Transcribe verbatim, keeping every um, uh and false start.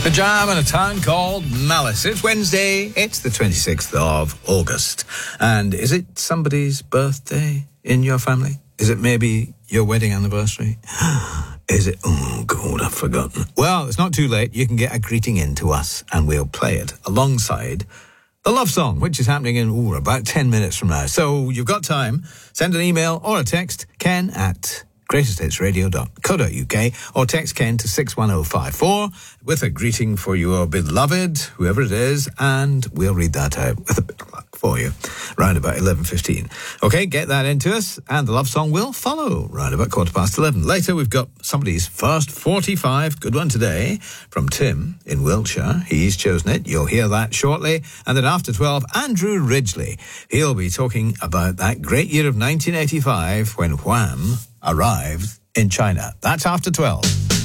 The Jam in a town called Malice. It's Wednesday. It's the twenty-sixth of August. And is it somebody's birthday in your family? Is it maybe your wedding anniversary? Is it? Oh, God, I've forgotten. Well, it's not too late. You can get a greeting in to us and we'll play it alongside the love song, which is happening in ooh, about ten minutes from now. So you've got time. Send an email or a text, ken at greatest hits radio dot co dot uk, or text Ken to six one oh five four with a greeting for your beloved, whoever it is, and we'll read that out with a bit of luck for you round about eleven fifteen. Okay, get that into us, and the love song will follow round about quarter past eleven. Later, we've got somebody's first forty-five, good one today, from Tim in Wiltshire. He's chosen it. You'll hear that shortly. And then after twelve, Andrew Ridgeley. He'll be talking about that great year of nineteen eighty-five when Wham! Arrived in China. That's after twelve.